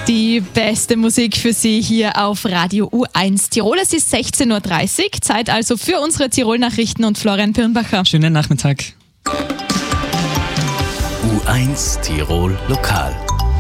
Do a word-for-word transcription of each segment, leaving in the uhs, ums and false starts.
Die beste Musik für Sie hier auf Radio U eins Tirol. Es ist sechzehn Uhr dreißig, Zeit also für unsere Tirol-Nachrichten und Florian Pirnbacher. Schönen Nachmittag. U eins Tirol Lokal.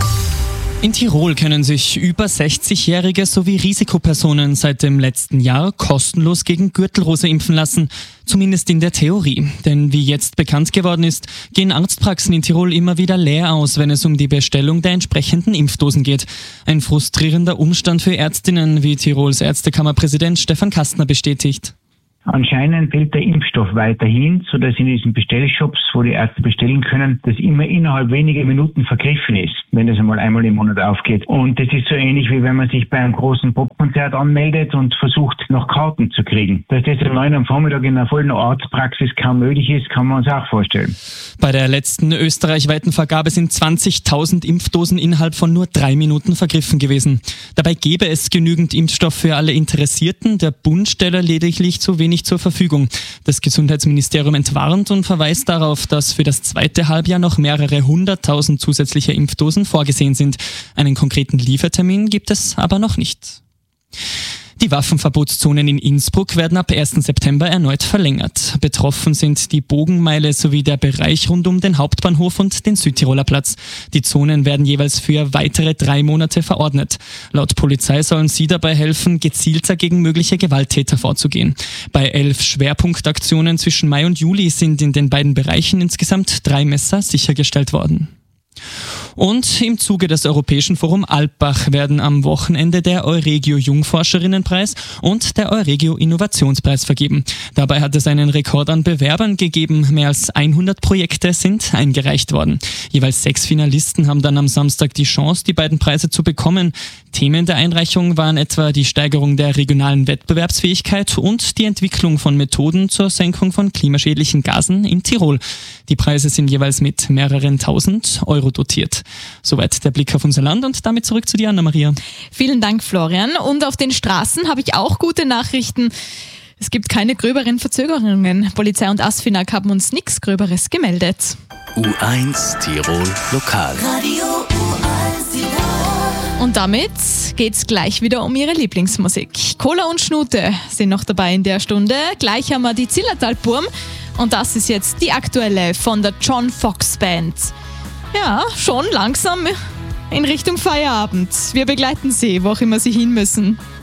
In Tirol können sich über sechzigjährige sowie Risikopersonen seit dem letzten Jahr kostenlos gegen Gürtelrose impfen lassen. Zumindest in der Theorie. Denn wie jetzt bekannt geworden ist, gehen Arztpraxen in Tirol immer wieder leer aus, wenn es um die Bestellung der entsprechenden Impfdosen geht. Ein frustrierender Umstand für Ärztinnen, wie Tirols Ärztekammerpräsident Stefan Kastner bestätigt. Anscheinend fehlt der Impfstoff weiterhin, sodass in diesen Bestellshops, wo die Ärzte bestellen können, das immer innerhalb weniger Minuten vergriffen ist, wenn das einmal einmal im Monat aufgeht. Und das ist so ähnlich, wie wenn man sich bei einem großen Popkonzert anmeldet und versucht, noch Karten zu kriegen. Dass das um neun am Vormittag in einer vollen Arztpraxis kaum möglich ist, kann man uns auch vorstellen. Bei der letzten österreichweiten Vergabe sind zwanzigtausend Impfdosen innerhalb von nur drei Minuten vergriffen gewesen. Dabei gäbe es genügend Impfstoff für alle Interessierten, der Bund stelle lediglich zu wenig zur Verfügung. Das Gesundheitsministerium entwarnt und verweist darauf, dass für das zweite Halbjahr noch mehrere hunderttausend zusätzliche Impfdosen vorgesehen sind. Einen konkreten Liefertermin gibt es aber noch nicht. Die Waffenverbotszonen in Innsbruck werden ab ersten September erneut verlängert. Betroffen sind die Bogenmeile sowie der Bereich rund um den Hauptbahnhof und den Südtiroler Platz. Die Zonen werden jeweils für weitere drei Monate verordnet. Laut Polizei sollen sie dabei helfen, gezielter gegen mögliche Gewalttäter vorzugehen. Bei elf Schwerpunktaktionen zwischen Mai und Juli sind in den beiden Bereichen insgesamt drei Messer sichergestellt worden. Und im Zuge des Europäischen Forum Alpbach werden am Wochenende der Euregio Jungforscherinnenpreis und der Euregio Innovationspreis vergeben. Dabei hat es einen Rekord an Bewerbern gegeben. Mehr als hundert Projekte sind eingereicht worden. Jeweils sechs Finalisten haben dann am Samstag die Chance, die beiden Preise zu bekommen. Themen der Einreichung waren etwa die Steigerung der regionalen Wettbewerbsfähigkeit und die Entwicklung von Methoden zur Senkung von klimaschädlichen Gasen in Tirol. Die Preise sind jeweils mit mehreren tausend Euro dotiert. Soweit der Blick auf unser Land und damit zurück zu dir, Anna-Maria. Vielen Dank, Florian. Und auf den Straßen habe ich auch gute Nachrichten. Es gibt keine gröberen Verzögerungen. Polizei und ASFINAG haben uns nichts Gröberes gemeldet. U eins Tirol Lokal. Radio U eins Tirol. Und damit geht's gleich wieder um ihre Lieblingsmusik. Cola und Schnute sind noch dabei in der Stunde. Gleich haben wir die Zillertal-Burm. Und das ist jetzt die aktuelle von der John Fox Band. Ja, schon langsam in Richtung Feierabend. Wir begleiten Sie, wo auch immer Sie hin müssen.